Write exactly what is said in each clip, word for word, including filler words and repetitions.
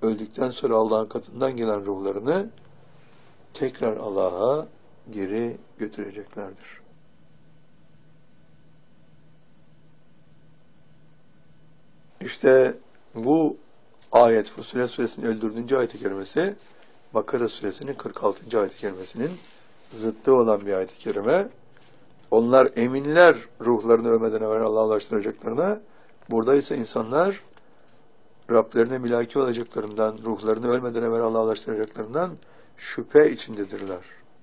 öldükten sonra Allah'ın katından gelen ruhlarını tekrar Allah'a geri götüreceklerdir. İşte bu ayet, Fussilet Suresinin elli dördüncü ayet-i kerimesi, Bakara Suresinin kırk altıncı ayet-i kerimesinin zıttı olan bir ayet-i kerime. Onlar eminler ruhlarını ölmeden evvel Allah'a ulaştıracaklarına, burada ise insanlar Rablerine mülaki olacaklarından, ruhlarını ölmeden evvel Allah'a ulaştıracaklarından şüphe içindedirler.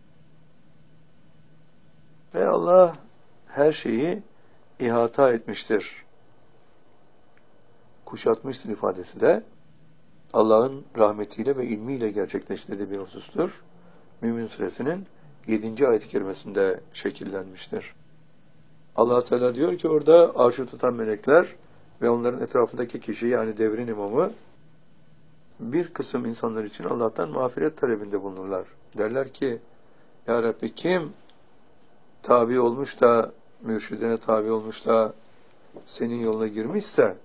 Ve Allah her şeyi ihata etmiştir, kuşatmıştır ifadesi de Allah'ın rahmetiyle ve ilmiyle gerçekleştirdiği bir husustur. Mümin Suresinin yedinci ayet-i kerimesinde şekillenmiştir. Allah Teala diyor ki orada arşı tutan melekler ve onların etrafındaki kişi, yani devrin imamı, bir kısım insanlar için Allah'tan mağfiret talebinde bulunurlar. Derler ki, Ya Rabbi, kim tabi olmuş da, mürşidine tabi olmuş da senin yoluna girmişse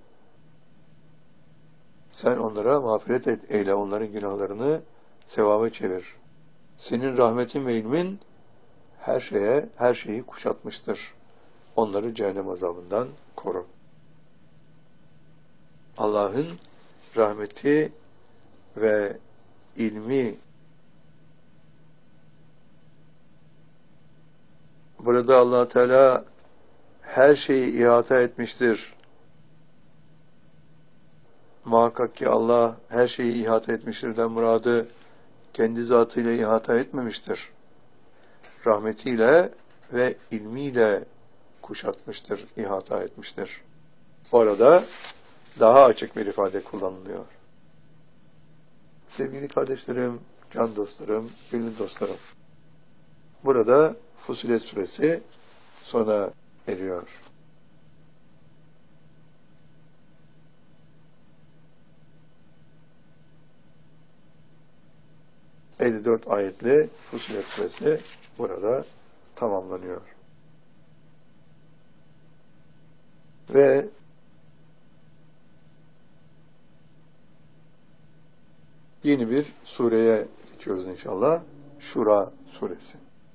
sen onlara mağfiret et, eyle, onların günahlarını sevaba çevir. Senin rahmetin ve ilmin her şeye, her şeyi kuşatmıştır. Onları cehennem azabından koru. Allah'ın rahmeti ve ilmi, burada Allah Teala her şeyi ihata etmiştir. Muhakkak ki Allah her şeyi ihata etmiştirden muradı kendi zatıyla ihata etmemiştir. Rahmetiyle ve ilmiyle kuşatmıştır, ihata etmiştir. Orada daha açık bir ifade kullanılıyor. Sevgili kardeşlerim, can dostlarım, gönül dostlarım, burada Fussilet Suresi sona eriyor. elli dört ayetli Fussilet Suresi burada tamamlanıyor. Ve yeni bir sureye geçiyoruz inşallah. Şura Suresi.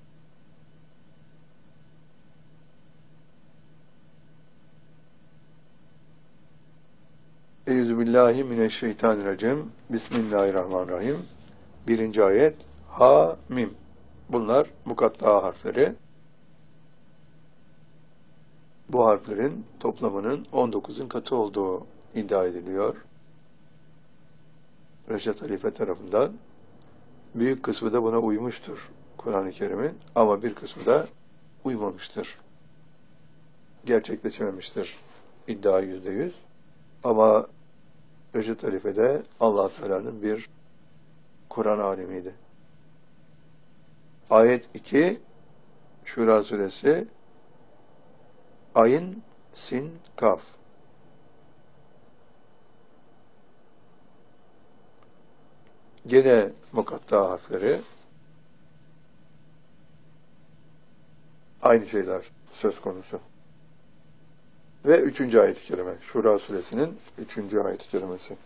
Euzubillahimineşşeytanirracim. Bismillahirrahmanirrahim. Birinci ayet. Ha, mim. Bunlar mukatta harfleri. Bu harflerin toplamının on dokuzun katı olduğu iddia ediliyor. Reşat Halife tarafından. Büyük kısmı da buna uymuştur Kur'an-ı Kerim'in, ama bir kısmı da uymamıştır. Gerçekleşememiştir iddia yüzde yüz. Ama Reşat Halife de Allah Teala'nın bir Kur'an alimiydi. Ayet iki, Şura Suresi, Ayn, Sin, Kaf. Gene mukatta harfleri, aynı şeyler söz konusu. Ve üçüncü ayet-i kerime, Şura Suresinin üçüncü ayet-i kerimesi.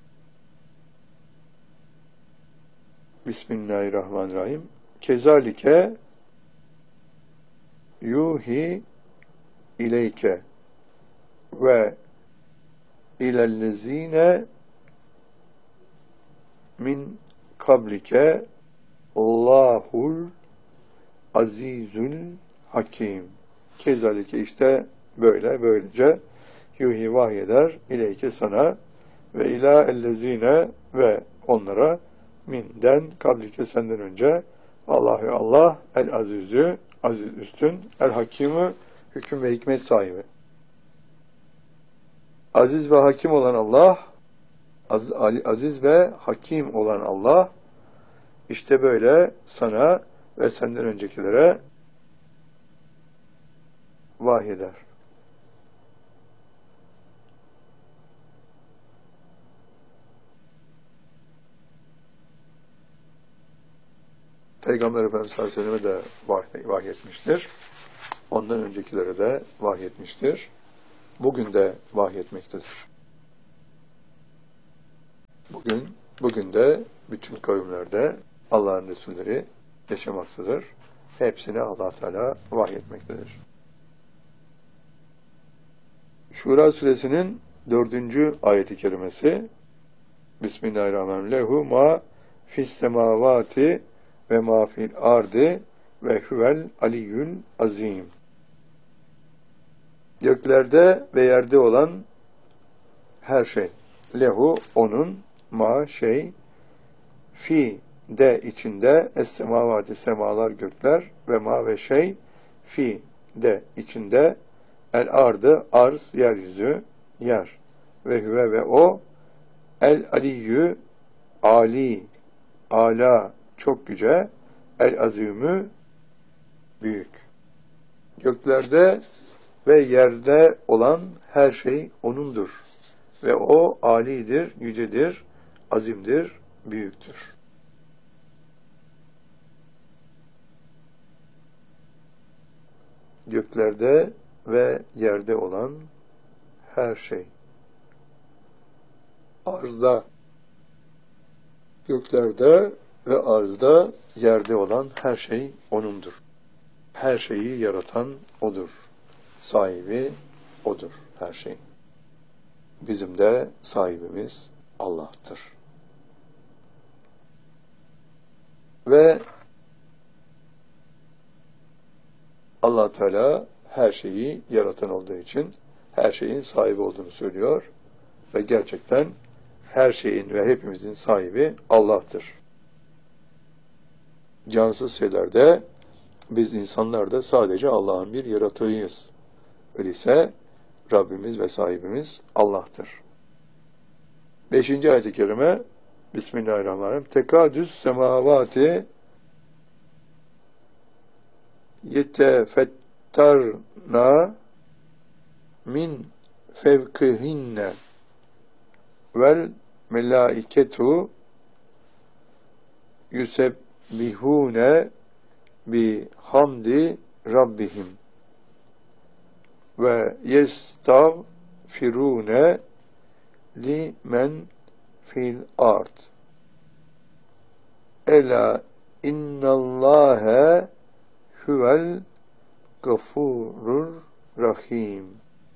Bismillahirrahmanirrahim. Kezalike yuhi ileyke ve ilellezine min kablike Allahul azizül hakim. Kezalike, işte böyle, böylece yuhi vahyeder ileyke, sana, ve ila ellezine, ve onlara, minden kablike, senden önce, Allahü Allah, el azizü, aziz üstün, el hakimü, hüküm ve hikmet sahibi. Aziz ve hakim olan Allah, az, aziz ve hakim olan Allah, işte böyle sana ve senden öncekilere vahyeder. Peygamber Efendimiz sallallahu aleyhi ve selleme de vahy, vahyetmiştir. Ondan öncekilere de vahyetmiştir. Bugün de vahyetmektedir. Bugün Bugün de bütün kavimlerde Allah'ın Resulleri yaşamaktadır. Hepsine Allah Teala vahyetmektedir. Şura suresinin dördüncü ayeti kerimesi Bismillahirrahmanirrahim. Lehu ma fis semavati ve ma fil ardi ve huvel aliyyül azim. Göklerde ve yerde olan her şey. Lehu onun, ma şey, fi de içinde, es semavati semalar gökler ve ma ve şey, fi de içinde, el ardı arz yeryüzü yer ve hüve ve o el aliyyü ali ala çok yüce el azimü büyük. Göklerde ve yerde olan her şey O'nundur. Ve O alidir, yücedir, azimdir, büyüktür. Göklerde ve yerde olan her şey. Arzda, göklerde ve arzda, yerde olan her şey O'nundur. Her şeyi yaratan O'dur. Sahibi O'dur her şeyin. Bizim de sahibimiz Allah'tır. Ve Allah Teala her şeyi yaratan olduğu için her şeyin sahibi olduğunu söylüyor ve gerçekten her şeyin ve hepimizin sahibi Allah'tır. Cansız şeylerde biz insanlar da sadece Allah'ın bir yaratığıyız. Öyleyse Rabbimiz ve sahibimiz Allah'tır. Beşinci ayet-i kerime Bismillahirrahmanirrahim. Tekadüs semavati yetefettarna min fevkihinne vel melaiketu yusebbihune bi hamdi rabbihim ve yestağfirune limen fil ard. Ela innallâhe huvel gafurur rahim.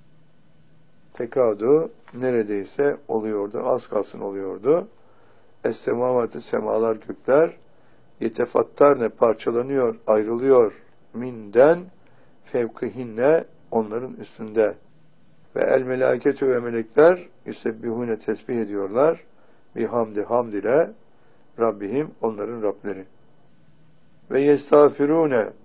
Tekadu neredeyse oluyordu, az kalsın oluyordu. Es-semavatı semalar gökler yetefattar ne parçalanıyor, ayrılıyor minden fevkihinne onların üstünde ve el melâketü ve melekler yüsebbihune tesbih ediyorlar bihamdi hamd ile Rabbihim onların Rableri ve yestağfirune